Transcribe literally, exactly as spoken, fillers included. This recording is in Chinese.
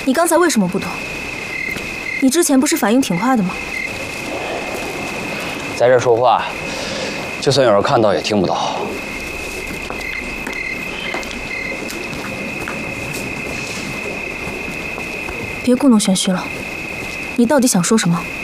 你刚才为什么不懂？你之前不是反应挺快的吗？ 在这说话，就算有人看到也听不到。 别故弄玄虚了，你到底想说什么？